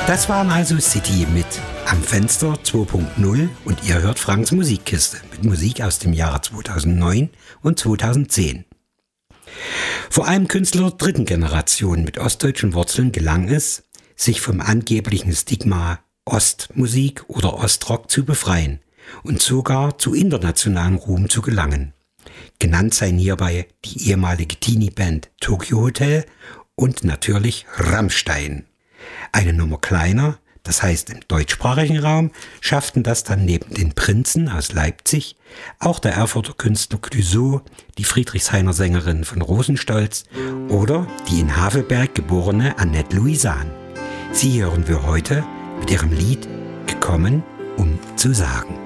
Das waren also City mit Am Fenster 2.0 und ihr hört Franks Musikkiste mit Musik aus dem Jahre 2009 und 2010. Vor allem Künstler der dritten Generation mit ostdeutschen Wurzeln gelang es, sich vom angeblichen Stigma Ostmusik oder Ostrock zu befreien und sogar zu internationalem Ruhm zu gelangen. Genannt seien hierbei die ehemalige Teenie-Band Tokyo Hotel und natürlich Rammstein. Eine Nummer kleiner, das heißt im deutschsprachigen Raum, schafften das dann neben den Prinzen aus Leipzig auch der Erfurter Künstler Clouseau, die Friedrichshainer Sängerin von Rosenstolz oder die in Havelberg geborene Annette Louisan. Sie hören wir heute mit ihrem Lied Gekommen, um zu sagen.